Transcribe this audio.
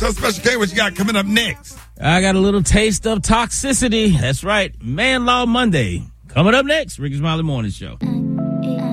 Tell Special K what you got coming up next. I got a little taste of toxicity. That's right. Man Law Monday. Coming up next, Ricky Smiley Morning Show.